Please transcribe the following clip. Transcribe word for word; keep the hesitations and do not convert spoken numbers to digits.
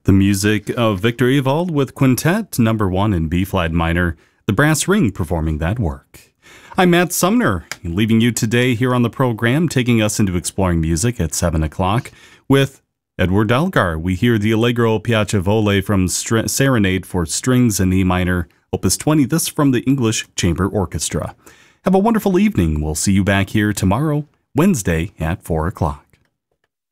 The music of Victor Ewald with Quintet number one in B-flat minor, the brass ring performing that work. I'm Matt Sumner, leaving you today here on the program, taking us into exploring music at seven o'clock. With Edward Elgar, we hear the Allegro Piacevole from Str- Serenade for Strings in E minor, Opus twenty, this from the English Chamber Orchestra. Have a wonderful evening. We'll see you back here tomorrow, Wednesday at four o'clock.